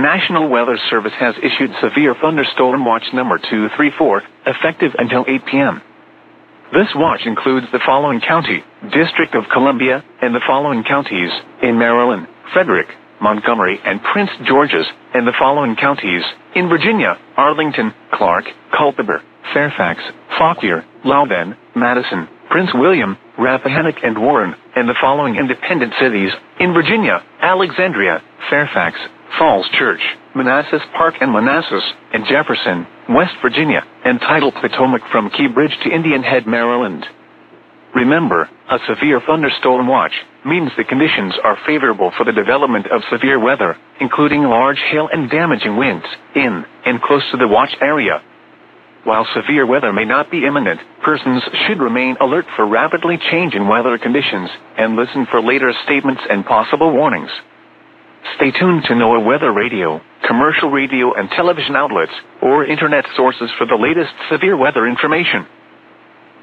National Weather Service has issued severe thunderstorm watch number 234, effective until 8 p.m. This watch includes the following county, District of Columbia, and the following counties, in Maryland, Frederick, Montgomery, and Prince George's, and the following counties, in Virginia, Arlington, Clark, Culpeper, Fairfax, Fauquier, Loudoun, Madison, Prince William, Rappahannock, and Warren, and the following independent cities, in Virginia, Alexandria, Fairfax, Falls Church, Manassas Park and Manassas, and Jefferson, West Virginia, and Tidal Potomac from Key Bridge to Indian Head, Maryland. Remember, a severe thunderstorm watch means the conditions are favorable for the development of severe weather, including large hail and damaging winds, in and close to the watch area. While severe weather may not be imminent, persons should remain alert for rapidly changing weather conditions and listen for later statements and possible warnings. Stay tuned to NOAA Weather Radio, commercial radio and television outlets, or internet sources for the latest severe weather information.